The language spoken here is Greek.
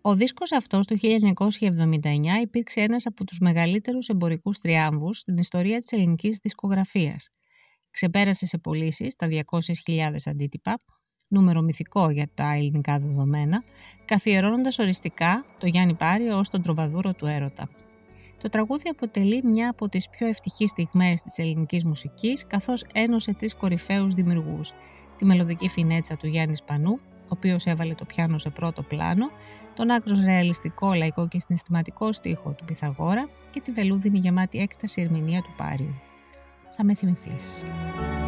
Ο δίσκος αυτός το 1979 υπήρξε ένας από τους μεγαλύτερους εμπορικούς τριάμβους στην ιστορία της ελληνικής δισκογραφίας. Ξεπέρασε σε πωλήσεις τα 200.000 αντίτυπα, νούμερο μυθικό για τα ελληνικά δεδομένα, καθιερώνοντας οριστικά το Γιάννη Πάρη ως τον τροβαδούρο του έρωτα. Το τραγούδι αποτελεί μια από τις πιο ευτυχείς στιγμές της ελληνικής μουσικής, καθώς ένωσε τρεις κορυφαίους δημιουργούς: τη μελωδική φινέτσα του Γιάννη Σπανού, ο οποίος έβαλε το πιάνο σε πρώτο πλάνο, τον άκρως ρεαλιστικό, λαϊκό και συναισθηματικό στίχο του Πυθαγόρα και τη βελούδινη γεμάτη έκταση ερμηνεία του Πάριου. Θα με θυμηθείς.